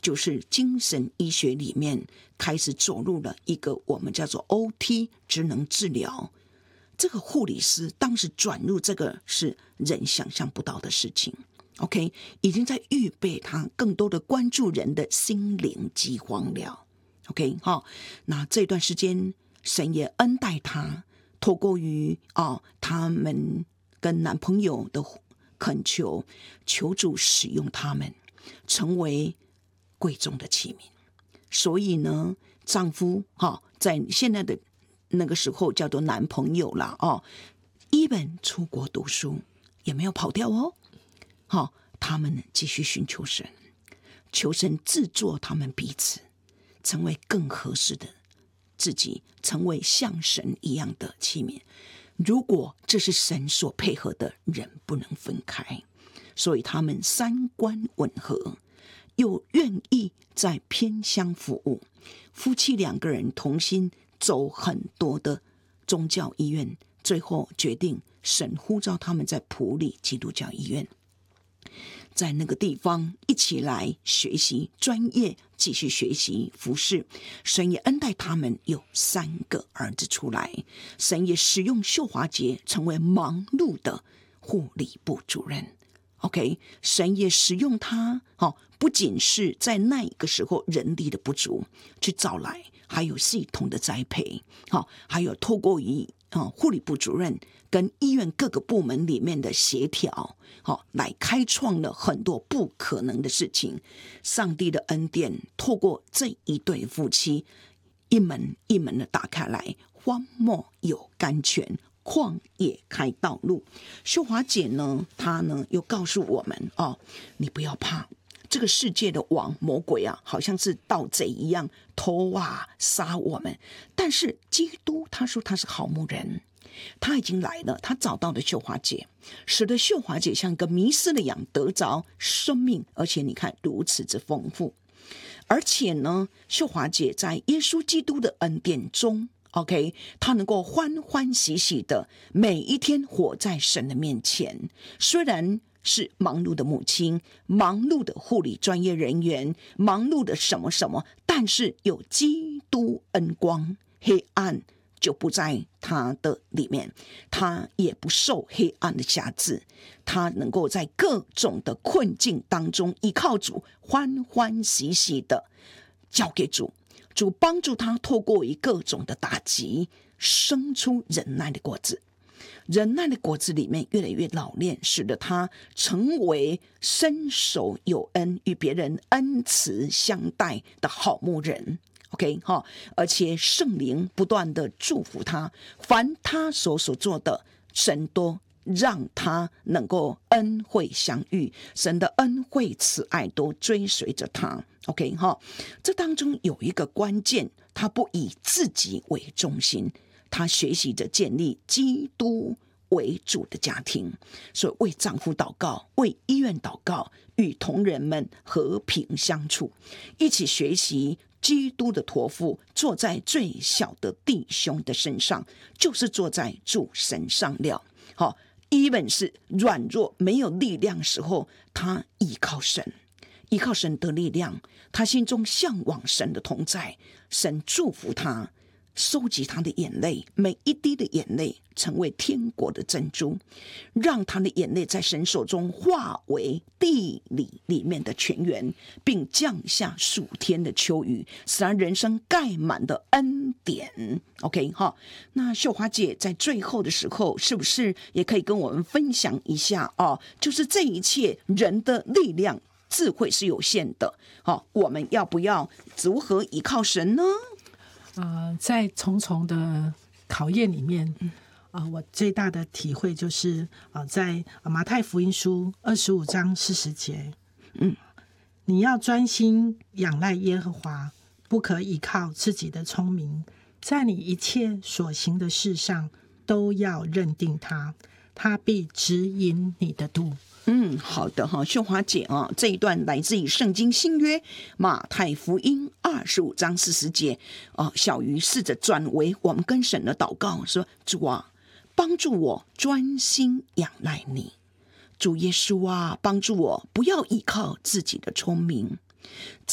就是精神医学里面开始走入了一个我们叫做 OT 职能治疗。这个护理师当时转入这个是人想象不到的事情。OK， 已经在预备他更多的关注人的心灵饥荒了。OK， 那这段时间神也恩待他，透过于他们跟男朋友的恳求，求主使用他们成为贵重的器皿。所以呢，丈夫在现在的那个时候叫做男朋友啦，even 出国读书也没有跑掉他们继续寻求神，求神制作他们彼此成为更合适的自己，成为像神一样的器皿。如果这是神所配合的，人不能分开，所以他们三观吻合，又愿意在偏乡服务。夫妻两个人同心走很多的宗教医院，最后决定神呼召他们在埔里基督教医院，在那个地方一起来学习专业，继续学习服侍。神也恩待他们有3个儿子出来。神也使用秀华姐成为忙碌的护理部主任。OK， 神也使用他不仅是在那个时候人力的不足去找来，还有系统的栽培，还有透过于护理部主任跟医院各个部门里面的协调，来开创了很多不可能的事情。上帝的恩典透过这一对夫妻，一门一门的打开来，荒漠有甘泉，旷野开道路。秀华姐呢，她呢又告诉我们你不要怕，这个世界的王魔鬼好像是盗贼一样偷杀我们，但是基督他说他是好牧人，他已经来了，他找到了秀华姐，使得秀华姐像一个迷失的羊得着生命，而且你看如此之丰富。而且呢，秀华姐在耶稣基督的恩典中，OK， 他能够欢欢喜喜的每一天活在神的面前。虽然是忙碌的母亲，忙碌的护理专业人员，忙碌的什么什么，但是有基督恩光，黑暗就不在他的里面，他也不受黑暗的辖制，他能够在各种的困境当中依靠主，欢欢喜喜的交给主，主帮助他透过于各种的打击，生出忍耐的果子。忍耐的果子里面越来越老练，使得他成为伸手有恩，与别人恩慈相待的好牧人。OK， 而且圣灵不断的祝福他，凡他所做的，神都让他能够恩惠相遇，神的恩惠慈爱都追随着他。OK， 这当中有一个关键，他不以自己为中心，他学习着建立基督为主的家庭，所以为丈夫祷告，为医院祷告，与同仁们和平相处，一起学习基督的托付，坐在最小的弟兄的身上，就是坐在主身上了。even 是软弱没有力量的时候，他依靠神，依靠神的力量，他心中向往神的同在，神祝福他，收集他的眼泪，每一滴的眼泪成为天国的珍珠，让他的眼泪在神手中化为地理里面的泉源，并降下属天的秋雨，使他人生盖满的恩典。 OK， 那秀华姐在最后的时候是不是也可以跟我们分享一下就是这一切人的力量智慧是有限的，我们要不要如何依靠神呢？ 在重重的考验里面，我最大的体会就是在马太福音书25章40节，你要专心仰赖耶和华，不可依靠自己的聪明，在你一切所行的事上都要认定他，他必指引你的路。 好的秀华姐这一段来自于圣经新约马太福音25章40节小鱼试着转为我们跟神的祷告，说主帮助我专心仰赖你，主耶稣帮助我不要依靠自己的聪明，